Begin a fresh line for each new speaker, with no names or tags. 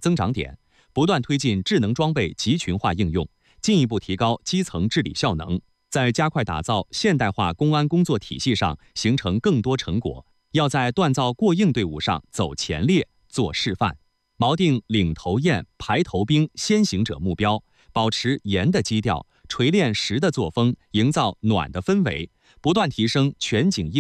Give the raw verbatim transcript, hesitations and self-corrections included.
增长点，不断推进智能装备集群化应用，进一步提高基层治理效能，在加快打造现代化公安工作体系上形成更多成果。要在锻造过硬队伍上走前列、做示范，锚定领头雁、排头兵、先行者目标，保持严的基调，锤炼实的作风，营造暖的氛围，不断提升全景应